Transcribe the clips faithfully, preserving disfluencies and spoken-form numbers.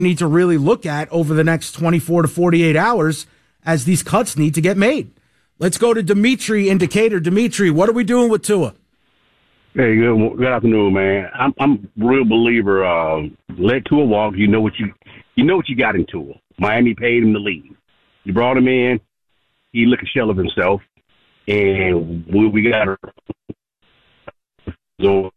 need to really look at over the next twenty-four to forty-eight hours as these cuts need to get made. Let's go to Dimitri in Decatur. Dimitri, what are we doing with Tua? Hey, good, good afternoon, man. I'm I'm a real believer. Uh, let Tua walk. You know what you you know what you got in Tua. Miami paid him to leave. You brought him in. He looked a shell of himself, and we, we got our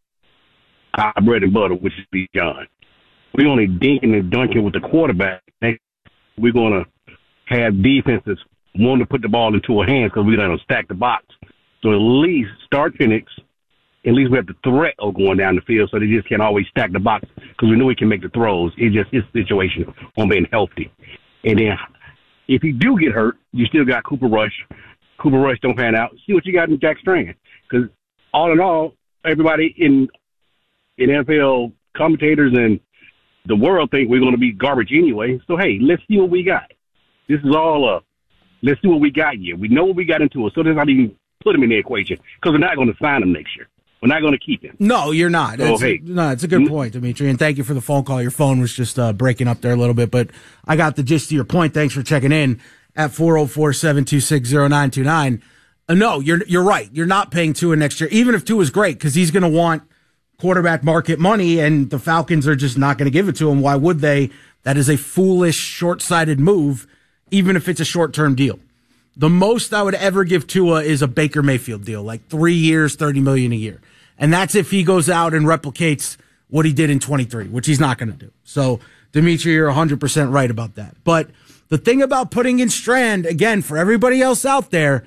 bread and butter, which is Bijan. We're only dinking and dunking with the quarterback. We're gonna have defenses want to put the ball into our hands because we're gonna stack the box. So at least start Penix. At least we have the threat of going down the field, so they just can't always stack the box because we know he can make the throws. It's just his situation on being healthy. And then if he do get hurt, you still got Cooper Rush. Cooper Rush don't pan out. See what you got in Jack Strand. Because all in all, everybody in in N F L commentators and the world think we're going to be garbage anyway. So, hey, let's see what we got. This is all uh, let's see what we got here. We know what we got into it, so let's not even put him in the equation because we're not going to sign him next year. We're not going to keep him. No, you're not. So, it's, hey. No, it's a good point, Dimitri, and thank you for the phone call. Your phone was just uh, breaking up there a little bit, but I got the gist of your point. Thanks for checking in at four oh four, seven two six, oh nine two nine. Uh, no, you're you're right. You're not paying Tua next year, even if Tua is great, because he's going to want quarterback market money, and the Falcons are just not going to give it to him. Why would they? That is a foolish, short-sighted move, even if it's a short-term deal. The most I would ever give Tua is a Baker Mayfield deal, like three years, thirty million dollars a year. And that's if he goes out and replicates what he did in twenty-three, which he's not going to do. So, Dimitri, you're one hundred percent right about that. But the thing about putting in Strand, again, for everybody else out there,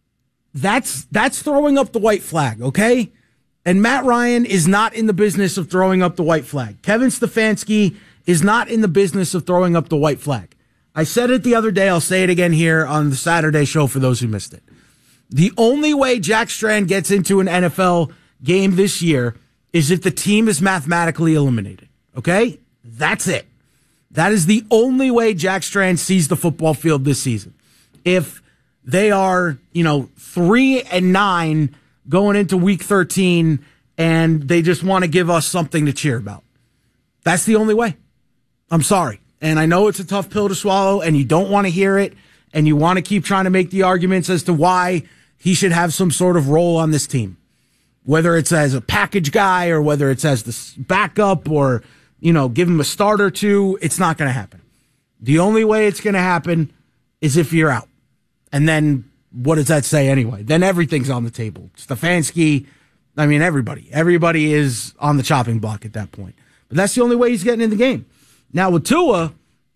that's that's throwing up the white flag, okay? And Matt Ryan is not in the business of throwing up the white flag. Kevin Stefanski is not in the business of throwing up the white flag. I said it the other day. I'll say it again here on the Saturday show for those who missed it. The only way Jack Strand gets into an N F L game this year is if the team is mathematically eliminated. Okay? That's it. That is the only way Jack Strand sees the football field this season. If they are, you know, three and nine going into week thirteen and they just want to give us something to cheer about. That's the only way. I'm sorry. And I know it's a tough pill to swallow and you don't want to hear it and you want to keep trying to make the arguments as to why he should have some sort of role on this team. Whether it's as a package guy or whether it's as the backup or, you know, give him a start or two, it's not going to happen. The only way it's going to happen is if you're out. And then what does that say anyway? Then everything's on the table. Stefanski, I mean, everybody. Everybody is on the chopping block at that point. But that's the only way he's getting in the game. Now with Tua,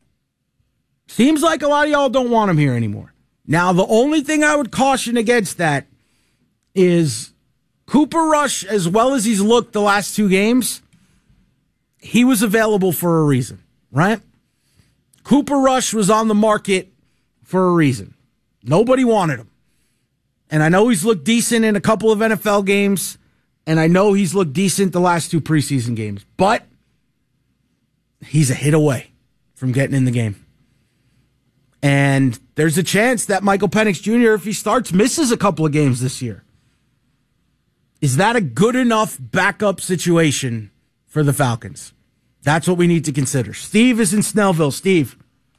seems like a lot of y'all don't want him here anymore. Now, the only thing I would caution against that is Cooper Rush, as well as he's looked the last two games, he was available for a reason, right? Cooper Rush was on the market for a reason. Nobody wanted him. And I know he's looked decent in a couple of N F L games, and I know he's looked decent the last two preseason games, but he's a hit away from getting in the game. And there's a chance that Michael Penix Junior, if he starts, misses a couple of games this year. Is that a good enough backup situation for the Falcons? That's what we need to consider. Steve is in Snellville. Steve.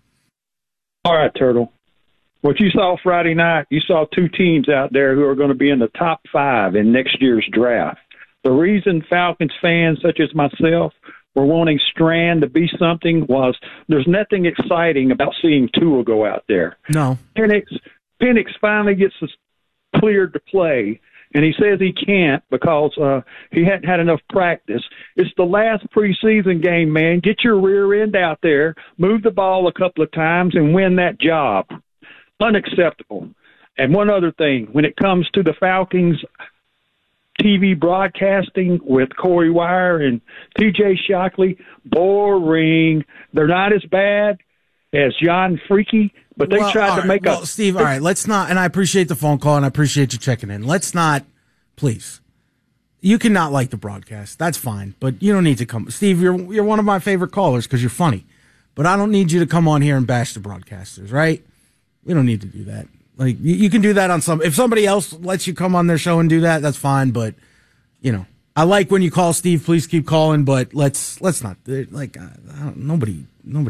All right, Turtle. What you saw Friday night, you saw two teams out there who are going to be in the top five in next year's draft. The reason Falcons fans such as myself were wanting Strand to be something was there's nothing exciting about seeing Tua go out there. No. Penix, Penix finally gets cleared to play, and he says he can't because uh, he hadn't had enough practice. It's the last preseason game, man. Get your rear end out there, move the ball a couple of times, and win that job. Unacceptable. And one other thing, when it comes to the Falcons T V broadcasting with Corey Wire and T J Shockley, boring. They're not as bad as John Freaky, but they well, tried to right. make well, a... Steve, all right, let's not, and I appreciate the phone call and I appreciate you checking in. Let's not, please. You can not like the broadcast. That's fine, but you don't need to come. Steve, you're you're one of my favorite callers because you're funny, but I don't need you to come on here and bash the broadcasters, right? We don't need to do that. Like, you, you can do that on some, if somebody else lets you come on their show and do that, that's fine, but, you know, I like when you call, Steve. Please keep calling, but let's let's not like uh, I don't, nobody nobody.